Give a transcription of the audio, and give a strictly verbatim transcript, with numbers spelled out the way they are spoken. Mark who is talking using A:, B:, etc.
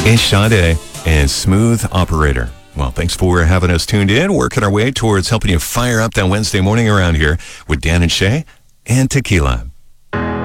A: It's Sade and Smooth Operator. Well, thanks for having us tuned in, working our way towards helping you fire up that Wednesday morning around here with Dan and Shay and Tequila.